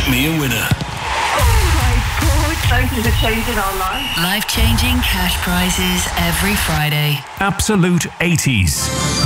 Make me a winner. Thank you for changing our lives. Life-changing cash prizes every Friday. Absolute 80s.